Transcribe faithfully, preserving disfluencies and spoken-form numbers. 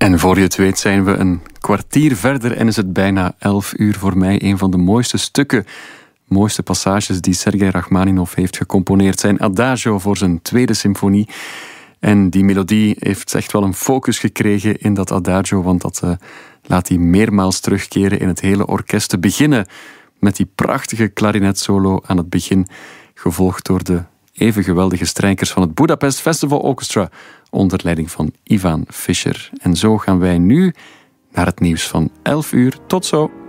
En voor je het weet zijn we een kwartier verder en is het bijna elf uur. Voor mij een van de mooiste stukken, mooiste passages die Sergei Rachmaninov heeft gecomponeerd. Zijn Adagio voor zijn tweede symfonie. En die melodie heeft echt wel een focus gekregen in dat Adagio, want dat uh, laat hij meermaals terugkeren in het hele orkest. Te beginnen met die prachtige klarinetsolo aan het begin, gevolgd door de even geweldige strijkers van het Budapest Festival Orchestra onder leiding van Ivan Fischer. En zo gaan wij nu naar het nieuws van elf uur. Tot zo!